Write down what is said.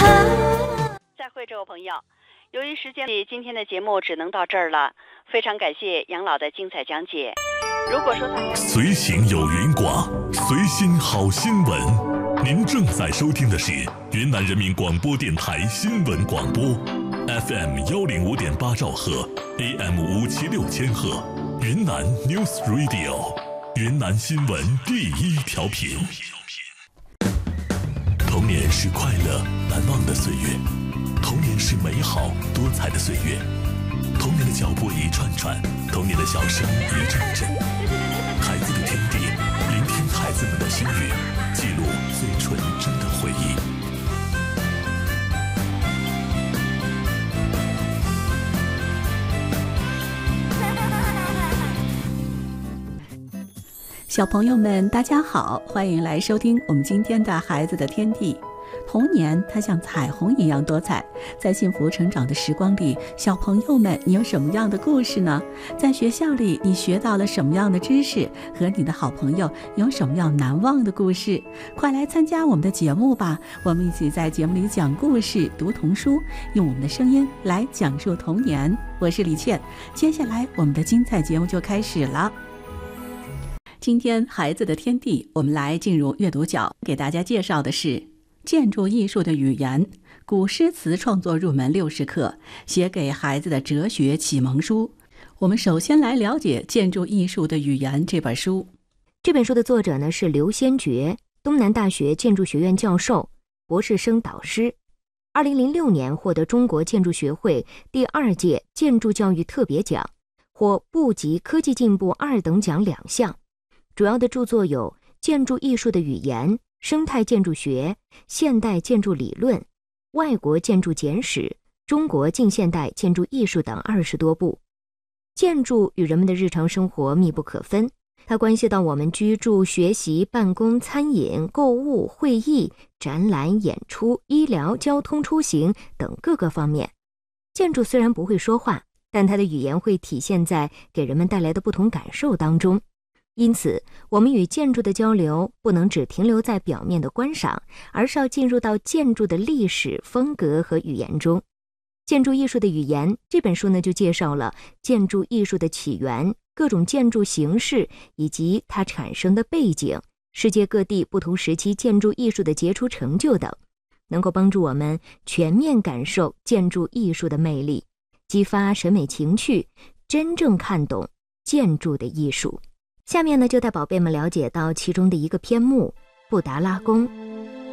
再会，这位朋友。由于时间里，今天的节目只能到这儿了。非常感谢杨老的精彩讲解。如果说随行有云广，随心好新闻。您正在收听的是云南人民广播电台新闻广播 ，FM 105.8兆赫 ，AM 576千赫，云南 News Radio， 云南新闻第一调频。童年是快乐难忘的岁月，童年是美好多彩的岁月，童年的脚步一串串，童年的笑声一阵阵。孩子的天地，聆听孩子们的心语，记录最纯真的回忆。 小朋友们大家好，欢迎来收听我们今天的孩子的天地。童年它像彩虹一样多彩，在幸福成长的时光里，小朋友们你有什么样的故事呢？在学校里你学到了什么样的知识？和你的好朋友有什么样难忘的故事？快来参加我们的节目吧，我们一起在节目里讲故事、读童书，用我们的声音来讲述童年。我是李倩，接下来我们的精彩节目就开始了。今天孩子的天地，我们来进入阅读角，给大家介绍的是建筑艺术的语言，古诗词创作入门60课，写给孩子的哲学启蒙书。我们首先来了解《建筑艺术的语言》这本书。 这本书的作者呢是刘先觉，东南大学建筑学院教授、博士生导师。2006年获得中国建筑学会第2届建筑教育特别奖，获部级科技进步2等奖2项。主要的著作有《建筑艺术的语言》、《生态建筑学》、《现代建筑理论》、《外国建筑简史》、《中国近现代建筑艺术》等20多部。建筑与人们的日常生活密不可分，它关系到我们居住、学习、办公、餐饮、购物、会议、展览、演出、医疗、交通出行等各个方面。建筑虽然不会说话，但它的语言会体现在给人们带来的不同感受当中。因此，我们与建筑的交流不能只停留在表面的观赏，而是要进入到建筑的历史、风格和语言中。《建筑艺术的语言》这本书呢，就介绍了建筑艺术的起源、各种建筑形式以及它产生的背景、世界各地不同时期建筑艺术的杰出成就等，能够帮助我们全面感受建筑艺术的魅力，激发审美情趣，真正看懂建筑的艺术。下面呢，就带宝贝们了解到其中的一个篇目——布达拉宫。